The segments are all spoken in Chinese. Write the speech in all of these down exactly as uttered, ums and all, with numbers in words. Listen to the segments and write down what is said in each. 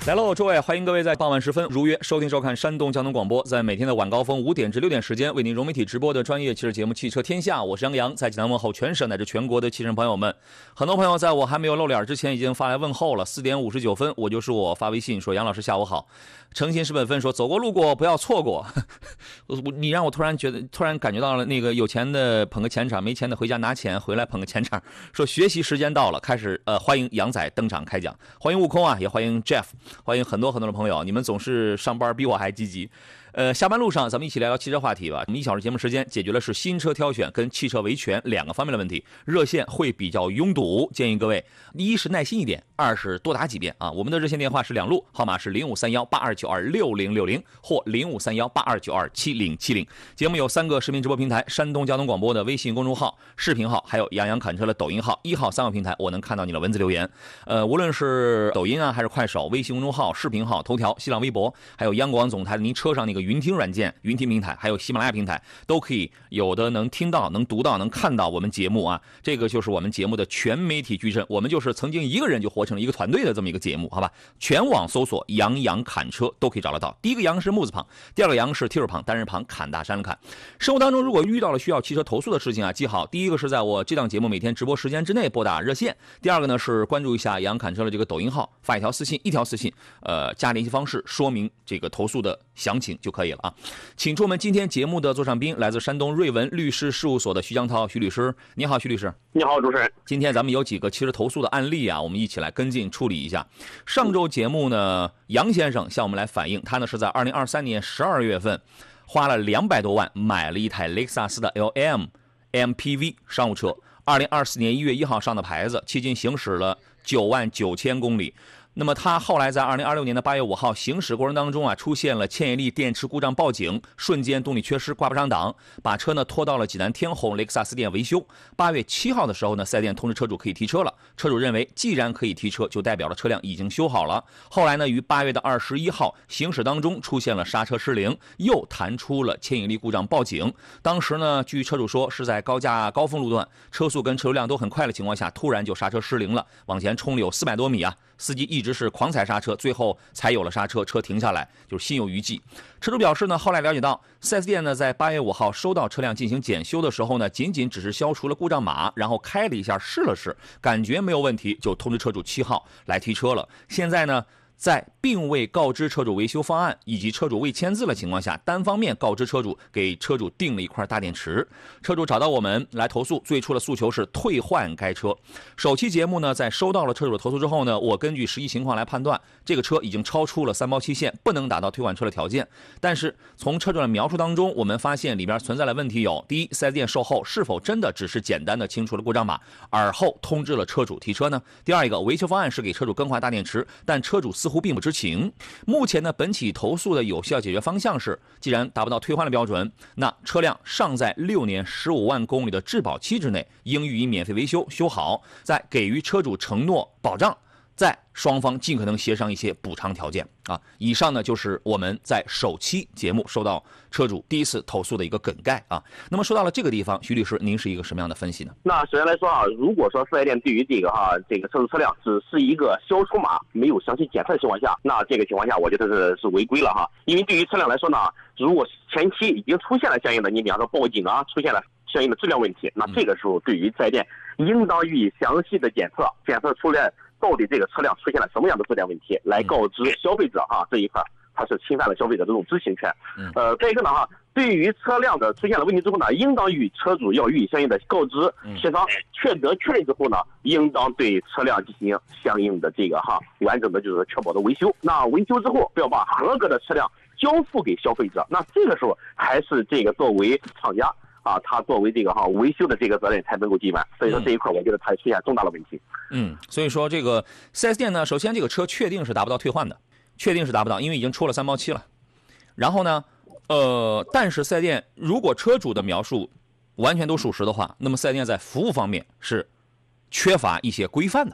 来喽，诸位，欢迎各位在傍晚时分如约收听收看山东交通广播，在每天的晚高峰五点至六点时间为您融媒体直播的专业汽车节目《汽车天下》，我是杨洋，在济南问候全省乃至全国的汽车朋友们。很多朋友在我还没有露脸之前已经发来问候了。四点五十九分，我就是我发微信说：“杨老师下午好。”诚心是本分说：“走过路过不要错过。”你让我突然觉得，突然感觉到了那个有钱的捧个钱场，没钱的回家拿钱，回来捧个钱场。说学习时间到了，开始呃，欢迎杨仔登场开讲，欢迎悟空啊，也欢迎 Jeff。欢迎很多很多的朋友，你们总是上班比我还积极。呃，下班路上咱们一起聊聊汽车话题吧。我们一小时节目时间解决的是新车挑选跟汽车维权两个方面的问题，热线会比较拥堵，建议各位一是耐心一点，二是多打几遍啊。我们的热线电话是两路，号码是零五三幺八二九二六零六零或零五三幺八二九二七零七零。节目有三个视频直播平台：山东交通广播的微信公众号、视频号，还有杨洋侃车的抖音号。一号三个平台我能看到你的文字留言。呃，无论是抖音啊，还是快手、微信公众号、视频号、头条、新浪微博，还有央广总台的您车上那个云听软件、云听平台，还有喜马拉雅平台，都可以有的能听到、能读到、能看到我们节目啊。这个就是我们节目的全媒体矩阵，我们就是曾经一个人就活成了一个团队的这么一个节目，好吧？全网搜索杨洋侃车都可以找得到。第一个杨是木字旁，第二个杨是提手旁，单人旁，侃大山的侃。生活当中如果遇到了需要汽车投诉的事情啊，记好，第一个是在我这档节目每天直播时间之内拨打热线，第二个呢是关注一下杨侃车的这个抖音号，发一条私信，一条私信，呃，加联系方式，说明这个投诉的详情就可以了啊。请出我们今天节目的座上宾，来自山东瑞文律师事务所的徐江涛徐律师。你好，徐律师。 你好，主持人。 今天咱们有几个汽车投诉的案例啊，我们一起来跟进处理一下。上周节目呢，杨先生向我们来反映，他呢是在二零二三年十二月份花了两百多万买了一台雷克萨斯的 L M M P V 商务车，二零二四年一月一号上的牌子，迄今行驶了九万九千公里。那么他后来在二零二六年的八月五号行驶过程当中啊，出现了牵引力电池故障报警，瞬间动力缺失，挂不上档，把车呢拖到了济南天虹雷克萨斯店维修。八月七号的时候呢，四 S 店通知车主可以提车了。车主认为既然可以提车，就代表了车辆已经修好了。后来呢，于八月的二十一号行驶当中出现了刹车失灵，又弹出了牵引力故障报警。当时呢，据车主说是在高架高峰路段，车速跟车流量都很快的情况下，突然就刹车失灵了，往前冲了有四百多米啊。司机一直是狂踩刹车，最后才有了刹车，车停下来，就是心有余悸。车主表示呢，后来了解到 四 S 店呢在八月五号收到车辆进行检修的时候呢，仅仅只是消除了故障码，然后开了一下试了试，感觉没有问题，就通知车主七号来提车了。现在呢，在并未告知车主维修方案以及车主未签字的情况下，单方面告知车主给车主订了一块大电池。车主找到我们来投诉，最初的诉求是退换该车。首期节目呢，在收到了车主的投诉之后呢，我根据实际情况来判断，这个车已经超出了三包期限，不能达到退换车的条件。但是从车主的描述当中，我们发现里边存在的问题有：第一， 四 S 店售后是否真的只是简单的清除了故障码，而后通知了车主提车呢？第二一个，维修方案是给车主更换大电池，但车主似乎并不知情。目前呢，本起投诉的有效解决方向是，既然达不到退换的标准，那车辆尚在六年十五万公里的质保期之内，应予以免费维修修好，再给予车主承诺保障，在双方尽可能协商一些补偿条件啊。以上呢就是我们在首期节目收到车主第一次投诉的一个梗概啊。那么说到了这个地方，徐律师，您是一个什么样的分析呢？ 那首先来说啊，如果说四 S 店对于这个哈、啊、这个车主车辆只是一个消除码，没有详细检测的情况下，那这个情况下我觉得是是违规了哈。因为对于车辆来说呢，如果前期已经出现了相应的，你比方说报警啊，出现了相应的质量问题，那这个时候对于四 S 店应当予以详细的检测，检测出来到底这个车辆出现了什么样的质量问题，来告知消费者哈、啊、这一块它是侵犯了消费者这种知情权。呃，再一个呢哈，对于车辆的出现了问题之后呢，应当与车主要予以相应的告知协商，确得确认之后呢，应当对车辆进行相应的这个哈完整的就是确保的维修。那维修之后，不要把合格的车辆交付给消费者，那这个时候还是这个作为厂家啊，他作为这个哈维修的这个责任才能够尽完。所以说这一块，我觉得才出现重大的问题。 嗯，所以说这个 四 S 店呢，首先这个车确定是达不到退换的，确定是达不到，因为已经出了三包期了。然后呢，呃，但是四 S 店如果车主的描述完全都属实的话，那么四 S 店在服务方面是缺乏一些规范的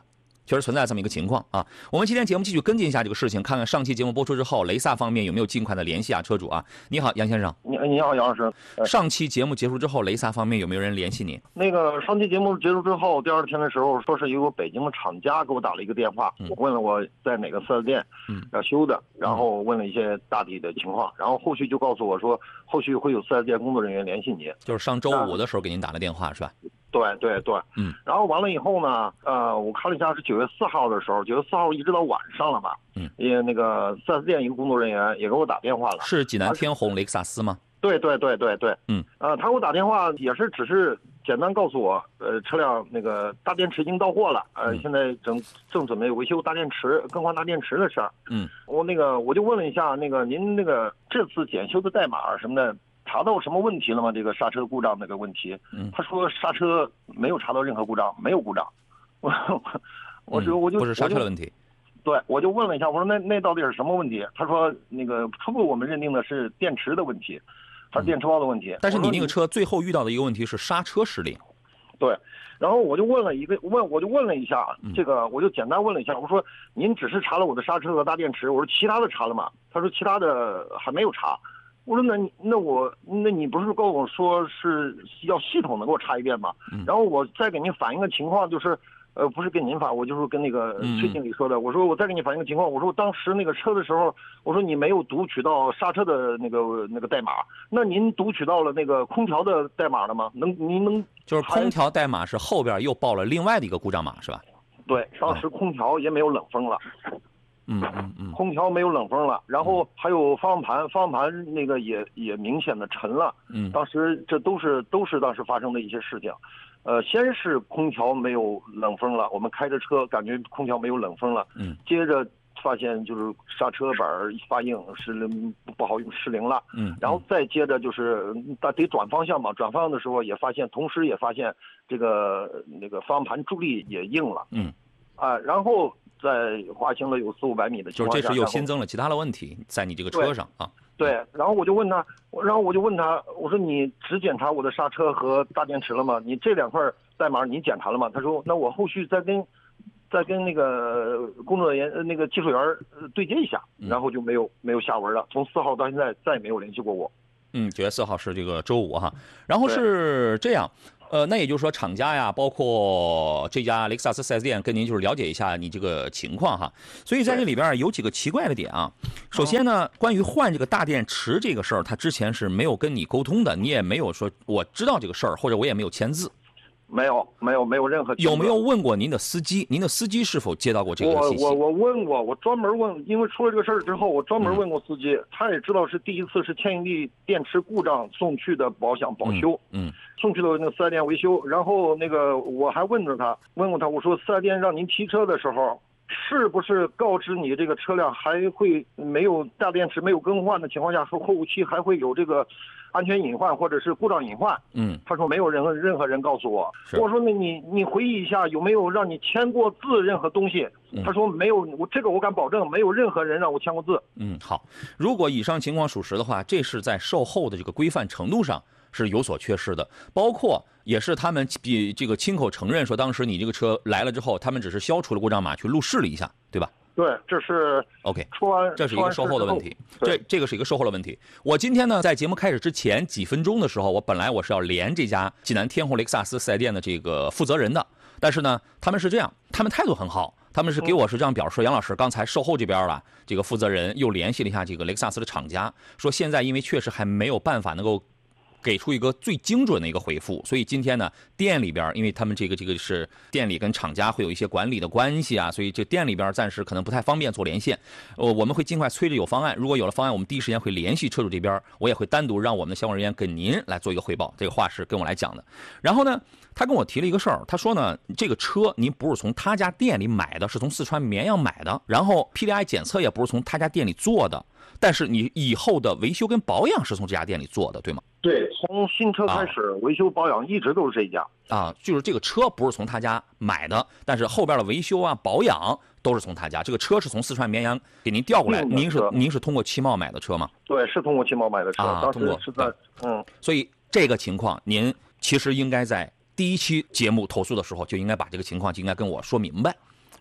确实存在这么一个情况啊。我们今天节目继续跟进一下这个事情，看看上期节目播出之后，雷萨方面有没有尽快的联系啊车主啊。你好，杨先生。 你你好，杨老师。 上期节目结束之后，雷萨方面有没有人联系你？ 那个上期节目结束之后，第二天的时候，说是有个北京的厂家给我打了一个电话， 嗯、 我问了我在哪个四 S 店要修的，嗯、然后问了一些大体的情况，然后后续就告诉我说，后续会有四 S 店工作人员联系你。 就是上周五的时候给您打的电话是吧？ 对对对， 嗯， 然后完了以后呢，呃，我看了一下是九月四号的时候，九月四号一直到晚上了吧， 嗯， 也那个四 S 店一个工作人员也给我打电话了， 是济南天虹雷克萨斯吗？ 对对对对对， 嗯， 呃，他给我打电话也是只是简单告诉我，呃，车辆那个大电池已经到货了，呃， 嗯、 现在正正准备维修大电池、更换大电池的事儿， 嗯， 我那个我就问了一下，那个您那个这次检修的代码什么的。查到什么问题了吗？这个刹车故障那个问题， 嗯， 他说刹车没有查到任何故障，没有故障。我我说我就不是刹车的问题。 对，我就问了一下，我说那那到底是什么问题？他说那个初步我们认定的是电池的问题，还是电池包的问题。 嗯、但是你那个车最后遇到的一个问题是刹车失灵。 对，然后我就问了一个问，我就问了一下这个，我就简单问了一下，我说您只是查了我的刹车和大电池，我说其他的查了吗？他说其他的还没有查。我说那你那我那你不是跟我说是要系统的给我查一遍吗？ 嗯、 然后我再给您反映个情况，就是呃不是跟您反，我就是跟那个崔经理说的。嗯、我说我再给你反映个情况，我说当时那个车的时候，我说你没有读取到刹车的那个那个代码，那您读取到了那个空调的代码了吗？能您能就是空调代码是后边又报了另外的一个故障码是吧？ 对，当时空调也没有冷风了。 嗯嗯嗯， 空调没有冷风了，然后还有方向盘，方向盘那个也也明显的沉了。 嗯， 当时这都是都是当时发生的一些事情。呃，先是空调没有冷风了，我们开着车感觉空调没有冷风了。 嗯， 接着发现就是刹车板发硬失灵不好用失灵了。 嗯， 然后再接着就是得得转方向嘛，转方向的时候也发现，同时也发现这个那个方向盘助力也硬了。 嗯， 啊，然后。在滑行了有四五百米的情况下， 就是这是又新增了其他的问题在你这个车上啊。 对，然后我就问他，然后我就问他，我说你只检查我的刹车和大电池了吗？你这两块代码你检查了吗？他说那我后续再跟再跟那个工作人员那个技术员对接一下，然后就没有没有下文了。从四号到现在再也没有联系过我。 嗯，九月四号是这个周五哈，然后是这样。呃，那也就是说，厂家呀，包括这家雷克萨斯四 S 店，跟您就是了解一下你这个情况哈。所以在这里边有几个奇怪的点啊。首先呢，关于换这个大电池这个事儿，他之前是没有跟你沟通的，你也没有说我知道这个事儿，或者我也没有签字。 没有，没有，没有任何。 有没有问过您的司机？您的司机是否接到过这个信息？ 我我我问过，我专门问，因为出了这个事儿之后，我专门问过司机，嗯、他也知道是第一次是千余力电池故障送去的保养保修， 嗯，嗯送去的那个四 S 店维修。然后那个我还问着他，问过他，我说四 S 店让您提车的时候，是不是告知你这个车辆还会没有大电池没有更换的情况下，说后期还会有这个安全隐患或者是故障隐患？ 嗯， 他说没有任何任何人告诉我。我说那你你回忆一下，有没有让你签过字任何东西？ 嗯、 他说没有，我这个我敢保证，没有任何人让我签过字。 嗯，好，如果以上情况属实的话，这是在售后的这个规范程度上是有所缺失的，包括也是他们比这个亲口承认说，当时你这个车来了之后，他们只是消除了故障码去路试了一下，对吧？ 对，这是 OK， 出完这是一个售后的问题，这这个是一个售后的问题。我今天呢，在节目开始之前几分钟的时候，我本来我是要连这家济南天虹雷克萨斯四 S 店的这个负责人的，但是呢，他们是这样，他们态度很好，他们是给我是这样表示，杨老师，刚才售后这边了，这个负责人又联系了一下这个雷克萨斯的厂家，说现在因为确实还没有办法能够给出一个最精准的一个回复，所以今天呢，店里边因为他们这个这个是店里跟厂家会有一些管理的关系啊，所以这店里边暂时可能不太方便做连线。呃，我们会尽快催着有方案，如果有了方案，我们第一时间会联系车主这边，我也会单独让我们的相关人员跟您来做一个汇报。这个话是跟我来讲的。然后呢，他跟我提了一个事儿，他说呢，这个车您不是从他家店里买的，是从四川绵阳买的，然后 P D I 检测也不是从他家店里做的，但是你以后的维修跟保养是从这家店里做的，对吗？ 对，从新车开始，啊、维修保养一直都是这一家啊，就是这个车不是从他家买的，但是后边的维修啊、保养都是从他家。这个车是从四川绵阳给您调过来，您是您是通过汽贸买的车吗？ 对，是通过汽贸买的车， 啊， 当时是在嗯， 所以这个情况您其实应该在第一期节目投诉的时候就应该把这个情况就应该跟我说明白。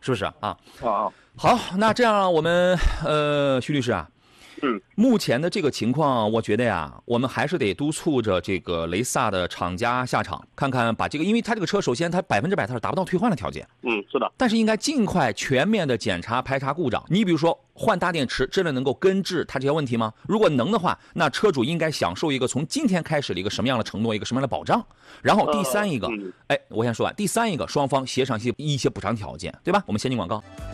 是不是啊？ 啊啊， 好，那这样我们呃，徐律师啊。 嗯， 目前的这个情况，我觉得呀，我们还是得督促着这个雷萨的厂家下场，看看把这个，因为他这个车首先它百分之百它是达不到退换的条件， 嗯，是的， 但是应该尽快全面的检查排查故障。你比如说换大电池，真的能够根治它这些问题吗？如果能的话，那车主应该享受一个从今天开始的一个什么样的承诺，一个什么样的保障。然后第三一个， 呃嗯、 哎，我先说完，第三一个，双方协商一些一些补偿条件，对吧？我们先进广告。